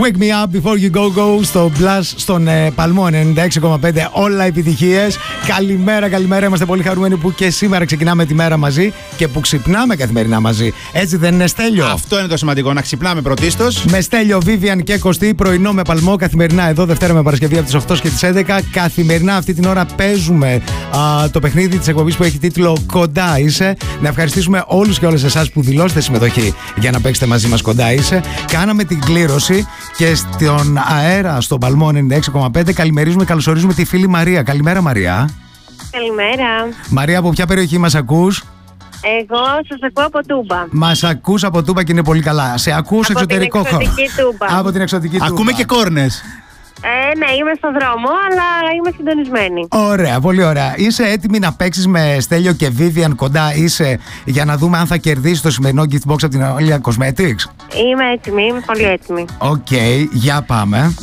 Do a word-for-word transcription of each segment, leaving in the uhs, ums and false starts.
Wake me up before you go go στο Blast στον ε, Παλμό ενενήντα έξι κόμμα πέντε. Όλα επιτυχίες. Καλημέρα, καλημέρα. Είμαστε πολύ χαρούμενοι που και σήμερα ξεκινάμε τη μέρα μαζί και που ξυπνάμε καθημερινά μαζί. Έτσι δεν είναι, Στέλιο? Αυτό είναι το σημαντικό, να ξυπνάμε πρωτίστως. Με Στέλιο, Vivian και Κωστή, πρωινό με Παλμό. Καθημερινά εδώ, Δευτέρα με Παρασκευή από τις οκτώ και τις έντεκα. Καθημερινά αυτή την ώρα παίζουμε α, το παιχνίδι της εκπομπής που έχει τίτλο Κοντά είσαι. Να ευχαριστήσουμε όλους και όλες εσάς που δηλώσετε συμμετοχή για να παίξετε μαζί μας Κοντά είσαι. Κάναμε την κλήρωση και στον αέρα στον Παλμό ενενήντα έξι κόμμα πέντε καλημερίζουμε, καλωσορίζουμε τη φίλη Μαρία. Καλημέρα, Μαρία. Καλημέρα. Μαρία, από ποια περιοχή μας ακούς? Εγώ σας ακούω από Τούμπα. Μας ακούς από Τούμπα και είναι πολύ καλά. Σε ακούς από εξωτερικό χώρο. Από την εξωτική Τούμπα. Από την εξωτική Τούμπα. Ακούμε και κόρνες. Ε, ναι, είμαι στον δρόμο, αλλά είμαι συντονισμένη. Ωραία, πολύ ωραία. Είσαι έτοιμη να παίξεις με Στέλιο και Vivian Κοντά είσαι για να δούμε αν θα κερδίσει το σημερινό gift box από την Olea Cosmetics? Είμαι έτοιμη, είμαι πολύ έτοιμη. Οκ, okay, για πάμε.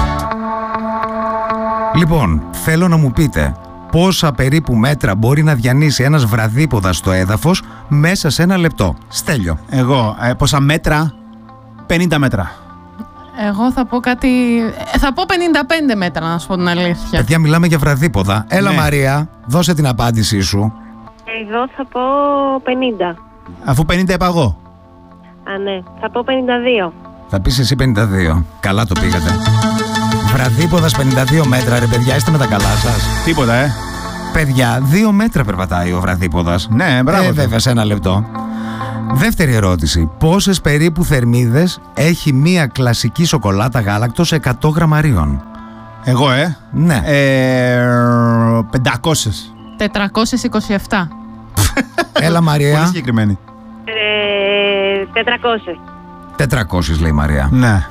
Λοιπόν, θέλω να μου πείτε πόσα περίπου μέτρα μπορεί να διανύσει ένας βραδίποδας στο έδαφος μέσα σε ένα λεπτό. Στέλιο. Εγώ, ε, πόσα μέτρα? πενήντα μέτρα. Εγώ θα πω κάτι. Θα πω πενήντα πέντε μέτρα, να σου πω την αλήθεια. Παιδιά, μιλάμε για βραδίποδα. Έλα, ναι. Μαρία, δώσε την απάντησή σου. Εγώ θα πω πενήντα. Αφού πενήντα είπα εγώ. Α, ναι. Θα πω πενήντα δύο. Θα πεις εσύ πενήντα δύο. Καλά το πήγατε. Βραδίποδας πενήντα δύο μέτρα, ρε παιδιά, είστε με τα καλά σας? Τίποτα, ε. Παιδιά, δύο μέτρα περπατάει ο βραδίποδας. Ναι, μπράβο. Ε, βέβαια, σε ένα λεπτό. Δεύτερη ερώτηση. Πόσες περίπου θερμίδες έχει μία κλασική σοκολάτα γάλακτος εκατό γραμμαρίων? Εγώ, ε. Ναι. Ε, πεντακόσιες. τετρακόσιες είκοσι επτά. Έλα, Μαρία. Πολύ συγκεκριμένη. Ε, τετρακόσιες. τετρακόσιες λέει η Μαρία. Ναι.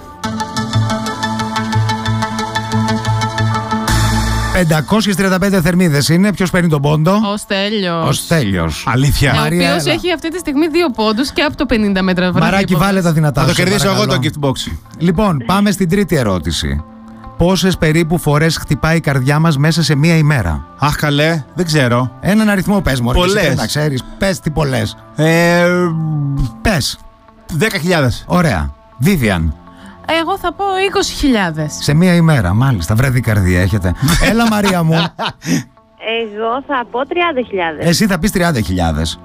πεντακόσιες τριάντα πέντε θερμίδες είναι. Ποιος παίρνει τον πόντο? Ο Στέλιος. Ο Στέλιος. Αλήθεια. Ο Μαρία, οποίος έλα. έχει αυτή τη στιγμή δύο πόντους και από το πενήντα μέτρα βραδίποδας. Μαράκι, βάλε τα δυνατά Θα το σου, κερδίσω εγώ παρακαλώ. το gift box. Λοιπόν, πάμε στην τρίτη ερώτηση. Πόσες περίπου φορές χτυπάει η καρδιά μας μέσα σε μία ημέρα? Αχ, καλέ, δεν ξέρω. Έναν αριθμό πες, μωρέ. Πολλές. Δεν τα ξέρεις. Πες τι πολλές. Ε, Πες. δέκα χιλιάδες. Ωραία. Vivian. Εγώ θα πω είκοσι χιλιάδες. Σε μία ημέρα, μάλιστα. Βραδύ καρδία έχετε. Έλα, Μαρία μου. Εγώ θα πω τριάντα χιλιάδες. Εσύ θα πεις τριάντα χιλιάδες.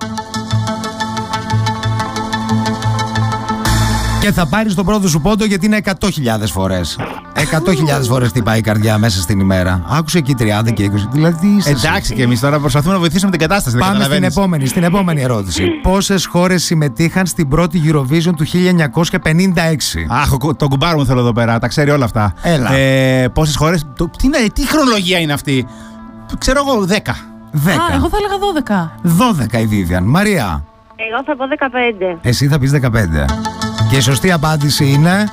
Και θα πάρεις τον πρώτο σου πόντο γιατί είναι εκατό χιλιάδες φορές. εκατό χιλιάδες φορές χτυπάει η καρδιά μέσα στην ημέρα. Άκουσε εκεί τριάντα και είκοσι. Δηλαδή τι είσαι εσύ? Εντάξει, και εμείς τώρα προσπαθούμε να βοηθήσουμε την κατάσταση. Πάμε στην επόμενη, στην επόμενη ερώτηση. Πόσες χώρες συμμετείχαν στην πρώτη Eurovision του χίλια εννιακόσια πενήντα έξι? Αχ, τον κουμπάρο μου θέλω εδώ πέρα, τα ξέρει όλα αυτά. Έλα. Ε, πόσες χώρες. Το, τι, είναι, τι χρονολογία είναι αυτή? Ξέρω εγώ, δέκα. δέκα. Α, εγώ θα έλεγα δώδεκα. δώδεκα η Vivian. Μαρία. Εγώ θα πω δεκαπέντε. Εσύ θα πεις δεκαπέντε. Και η σωστή απάντηση είναι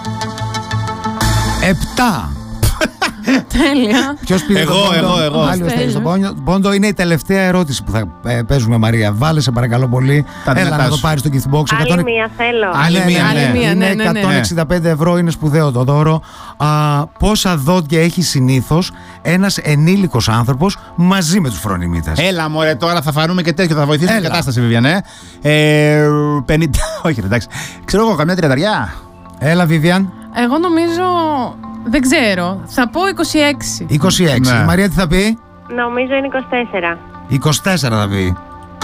επτά. Τέλεια. Ποιος πήρε Εγώ, τον πόντο? εγώ, εγώ. Πάλι ο Στέλιος τον πόντο. Πόντο είναι η τελευταία ερώτηση που θα ε, παίζουμε, Μαρία. Βάλε σε παρακαλώ πολύ. Τα Έλα δυνατά να το σου. πάρεις στο gift box. Άλλη εκατό... μία θέλω. Άλλη Ναι, μία, ναι, ναι. Άλλη μία, είναι ναι, ναι, ναι. εκατόν εξήντα πέντε ευρώ, είναι σπουδαίο το δώρο. Α, πόσα δόντια έχει συνήθως ένας ενήλικος άνθρωπος μαζί με τους φρονιμίτες? Έλα, μωρέ, τώρα θα φανούμε και τέτοιο. Θα βοηθήσουμε την Έλα. κατάσταση, βέβαια, ναι. Ε, πενήντα. Όχι, ρε, εντάξει. Ξέρω εγώ, καμιά τριανταριά. Έλα, Vivian. Εγώ νομίζω. Δεν ξέρω. Θα πω είκοσι έξι. είκοσι έξι. Ναι. Η Μαρία τι θα πει? Νομίζω είναι είκοσι τέσσερα. είκοσι τέσσερα θα πει.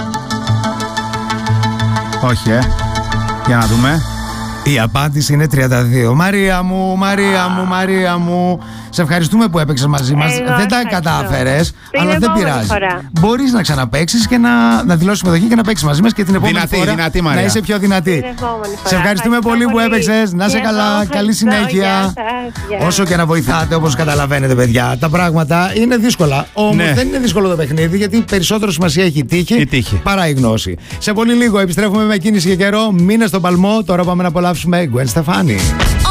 Όχι, ε. Για να δούμε. Η απάντηση είναι τριάντα δύο. Μαρία μου, Μαρία μου, Μαρία μου. Σε ευχαριστούμε που έπαιξες μαζί μας. Εγώ Δεν τα ευχαριστώ. κατάφερες, Την αλλά δεν επόμενη πειράζει. φορά. Μπορείς να ξαναπαίξεις και να, να δηλώσεις συμμετοχή και να παίξεις μαζί μας και την επόμενη Δυνατή, φορά δυνατή, να Μαρία. είσαι πιο δυνατή. Την επόμενη φορά. Σε ευχαριστούμε πολύ που έπαιξες. Να είσαι Και καλά. εγώ Καλή ευχαριστώ. συνέχεια. Γεια σας. Γεια. Όσο και να βοηθάτε, όπως καταλαβαίνετε, παιδιά, τα πράγματα είναι δύσκολα. Όμως Ναι. δεν είναι δύσκολο το παιχνίδι, γιατί περισσότερο σημασία έχει η τύχη, Η τύχη. παρά η γνώση. Σε πολύ λίγο επιστρέφουμε με κίνηση και καιρό. Μείνε στον Παλμό. Τώρα πάμε να απολαύσουμε Gwen Stefani.